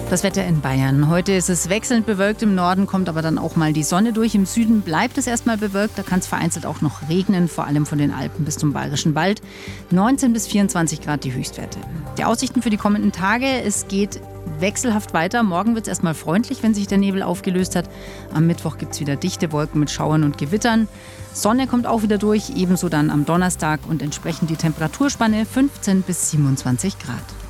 Das Wetter in Bayern. Heute ist es wechselnd bewölkt, im Norden kommt aber dann auch mal die Sonne durch. Im Süden bleibt es erstmal bewölkt, da kann es vereinzelt auch noch regnen, vor allem von den Alpen bis zum Bayerischen Wald. 19 bis 24 Grad die Höchstwerte. Die Aussichten für die kommenden Tage, es geht wechselhaft weiter. Morgen wird es erstmal freundlich, wenn sich der Nebel aufgelöst hat. Am Mittwoch gibt es wieder dichte Wolken mit Schauern und Gewittern. Sonne kommt auch wieder durch, ebenso dann am Donnerstag und entsprechend die Temperaturspanne 15 bis 27 Grad.